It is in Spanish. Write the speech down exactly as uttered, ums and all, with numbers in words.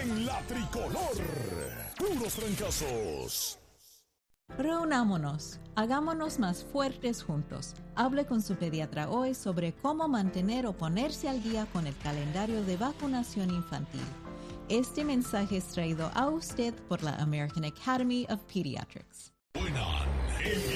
en la tricolor. Puros trancazos. Reunámonos, hagámonos más fuertes juntos. Hable con su pediatra hoy sobre cómo mantener o ponerse al día con el calendario de vacunación infantil. Este mensaje es traído a usted por la American Academy of Pediatrics. Buenan, el